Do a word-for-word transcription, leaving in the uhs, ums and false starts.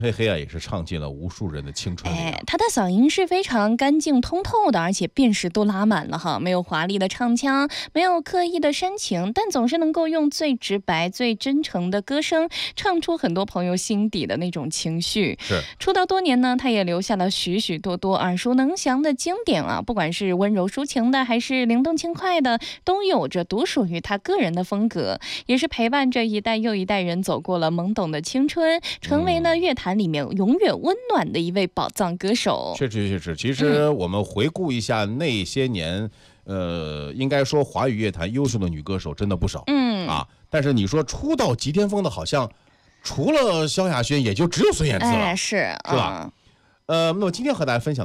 嘿嘿啊，也是唱进了无数人的青春里、啊。 哎，他的嗓音是非常干净通透的，而且辨识度拉满了哈，没有华丽的唱腔，没有刻意的煽情，但总是能够用最直白、最真诚的歌声唱出很多朋友心底的那种情绪。 是出道多年呢，他也留下了许许多多耳熟能详的经典啊，不管是温柔抒情的，还是灵动轻快的，都有着独属于他个人的风格，也是陪伴着一代又一代人走过了懵懂的青春，成为了乐坛里面永远温暖的一位宝藏歌手。 确实确实，其实我们回顾一下那些年，嗯、呃，应该说华语乐坛优秀的女歌手真的不少，嗯啊，但是你说出道极巅峰的，好像除了萧亚轩，也就只有孙燕姿了， 哎、是是吧？嗯、呃，那么今天和大家分享。